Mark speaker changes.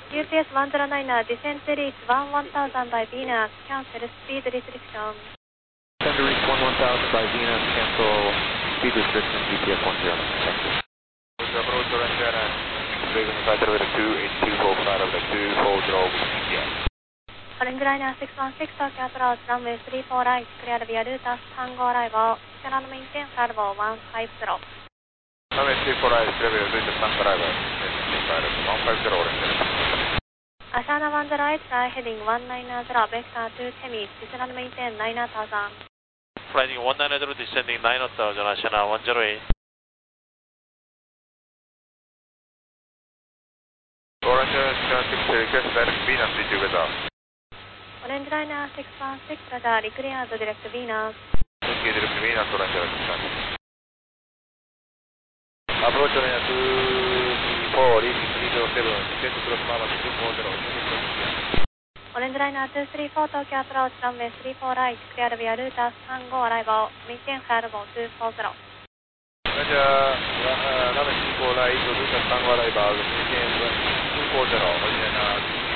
Speaker 1: UPS 109 descent to reach 1000 by Venus, cancel speed restriction.
Speaker 2: Descend to reach 1000 by Venus, cancel speed restriction, UPS 10. Thank you.
Speaker 3: Approach Orange Airlines, Reagan flight elevator 2824, flight elevator 240 UPS.
Speaker 1: Orange Liner 616, Tokyo approach, runway 34 right, clear via Lutas, Tango arrival, channel maintain, flight level 150.
Speaker 3: Runway 34 right, clear via Lutas, Tango arrival, maintain flight level 150, Orange Airlines.
Speaker 1: Ashana 108, fly heading 190, vector to Temis, descend maintain 9000.
Speaker 4: Flying 190, descending 9000, Ashana 108.
Speaker 3: Orange Airlines 6 request direct Venus, did with us?
Speaker 1: Orange Liner 616, Roger, declared direct Venus.
Speaker 3: Okay, direct Venus, Orange Airlines. Approach Orange 234, reaching 307, descend to cross Mama 240, UPS.
Speaker 1: Orange Liner 234, Tokyo approach, runway 34 right, clear via Lutas, Tango arrival, maintain flight level 240.
Speaker 3: Runway 34 right, Lutas, Tango arrival, maintain 240, Orange Airlines.